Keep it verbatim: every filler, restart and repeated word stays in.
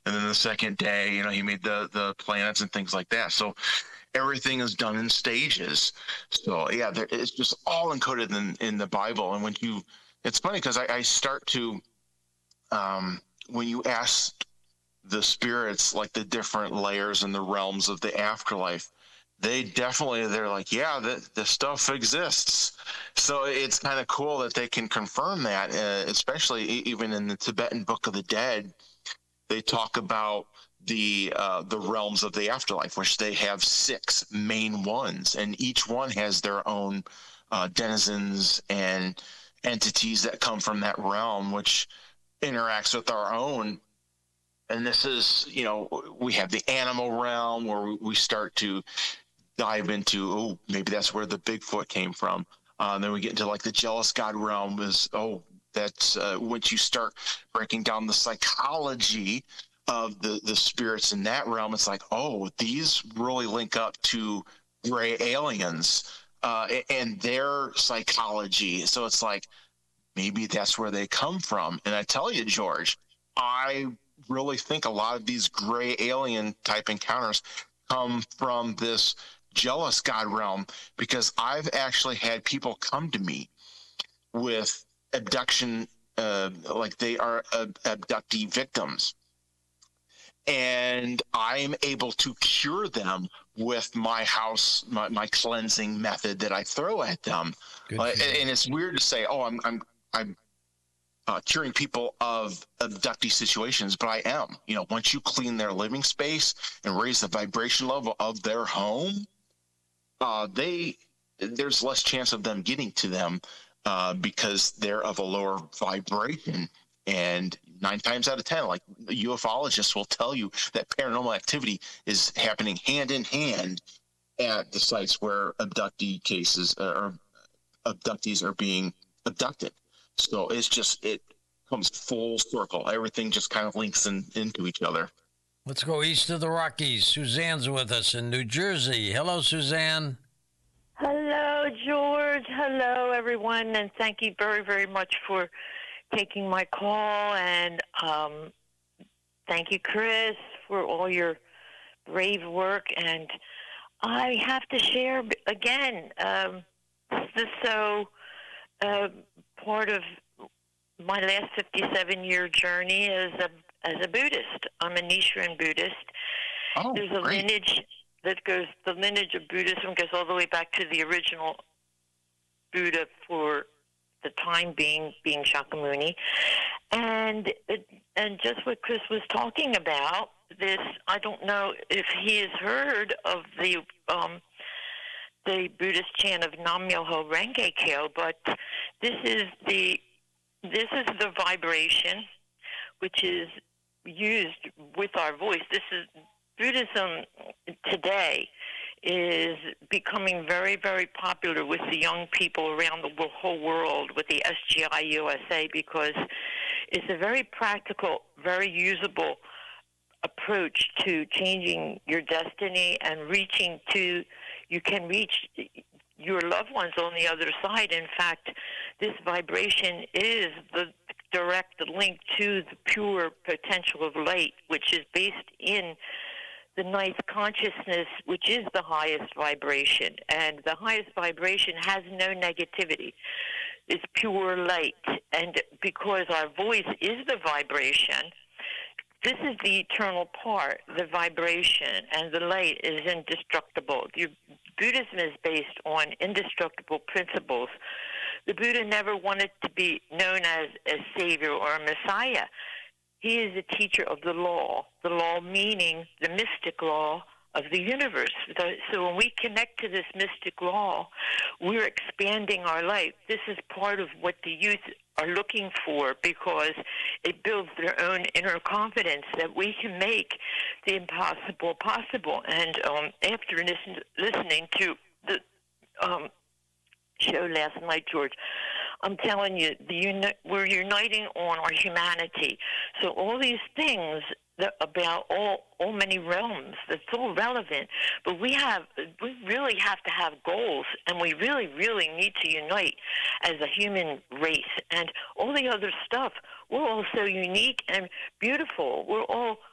and then the second day, you know, he made the the planets and things like that. So everything is done in stages. So yeah, there, it's just all encoded in in the Bible. And when you, it's funny because I, I start to, um, when you ask the spirits like the different layers and the realms of the afterlife, they definitely, they're like, yeah, the, the stuff exists. So it's kind of cool that they can confirm that, uh, especially even in the Tibetan Book of the Dead, they talk about the uh, the realms of the afterlife, which they have six main ones, and each one has their own uh, denizens and entities that come from that realm, which interacts with our own. And this is, you know, we have the animal realm where we start to dive into, oh, maybe that's where the Bigfoot came from. Uh, then we get into like the jealous God realm is, oh, that's uh, once you start breaking down the psychology of the, the spirits in that realm, it's like, oh, these really link up to gray aliens uh, and their psychology. So it's like, maybe that's where they come from. And I tell you, George, I really think a lot of these gray alien type encounters come from this jealous God realm, because I've actually had people come to me with abduction, uh, like they are uh, abductee victims, and I'm able to cure them with my house, my, my cleansing method that I throw at them. Uh, and, and it's weird to say, oh, I'm I'm I'm uh, curing people of abductee situations, but I am. You know, once you clean their living space and raise the vibration level of their home, uh, they there's less chance of them getting to them uh, because they're of a lower vibration. And nine times out of ten, like ufologists will tell you, that paranormal activity is happening hand in hand at the sites where abductee cases uh, or abductees are being abducted. So it's just, it comes full circle. Everything just kind of links in, into each other. Let's go east of the Rockies. Suzanne's with us in New Jersey. Hello, Suzanne. Hello, George. Hello, everyone. And thank you very, very much for taking my call. And um, thank you, Chris, for all your brave work. And I have to share again, um, this is so uh, part of my last fifty-seven-year journey as a as a Buddhist. I'm a Nichiren Buddhist. Oh, There's a great. lineage that goes, the lineage of Buddhism goes all the way back to the original Buddha for the time being, being Shakyamuni. And it, and just what Chris was talking about, this, I don't know if he has heard of the um, the Buddhist chant of Nam Myoho Renge Kyo, but this is the this is the vibration which is used with our voice. This is Buddhism today is becoming very, very popular with the young people around the whole world with the S G I U S A, because it's a very practical, very usable approach to changing your destiny and reaching to, you can reach your loved ones on the other side. In fact, this vibration is the direct link to the pure potential of light, which is based in the ninth consciousness, which is the highest vibration. And the highest vibration has no negativity. It's pure light. And because our voice is the vibration, this is the eternal part, the vibration, and the light is indestructible. Your, Buddhism is based on indestructible principles. The Buddha never wanted to be known as a savior or a messiah. He is a teacher of the law, the law meaning the mystic law of the universe. So when we connect to this mystic law, we're expanding our life. This is part of what the youth are looking for, because it builds their own inner confidence that we can make the impossible possible. And um, after listen, listening to the um, show last night, George, I'm telling you, the uni- we're uniting on our humanity. So all these things that about all all many realms, that's all relevant. But we have we really have to have goals, and we really, really need to unite as a human race. And all the other stuff, we're all so unique and beautiful. We're all